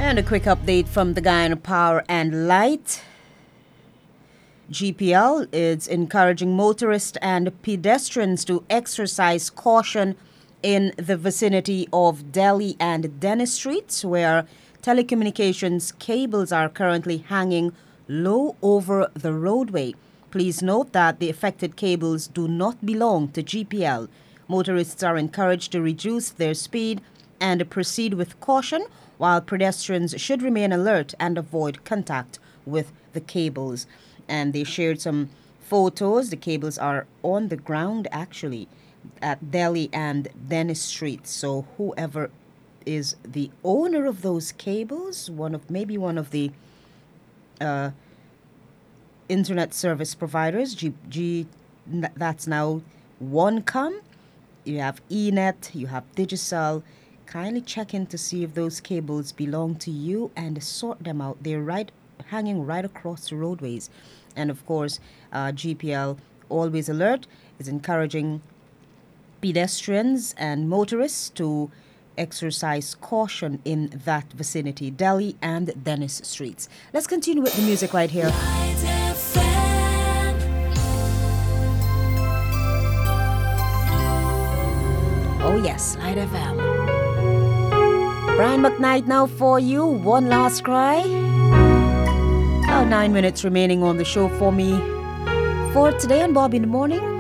And a quick update from the Guyana Power and Light. GPL is encouraging motorists and pedestrians to exercise caution in the vicinity of Delhi and Dennis Streets, where telecommunications cables are currently hanging low over the roadway. Please note that the affected cables do not belong to GPL. Motorists are encouraged to reduce their speed and proceed with caution, while pedestrians should remain alert and avoid contact with the cables. And they shared some photos. The cables are on the ground actually at Delhi and Dennis Street. So whoever is the owner of those cables, one of the internet service providers, that's now OneCom. You have eNet, you have Digicel. Kindly check in to see if those cables belong to you and sort them out. They're hanging right across the roadways. And of course, GPL, always alert, is encouraging pedestrians and motorists to exercise caution in that vicinity, Delhi and Dennis Streets. Let's continue with the music right here. Oh yes, Light FM. Brian McKnight now for you. One last cry. About 9 minutes remaining on the show for me for today on Bob in the Morning.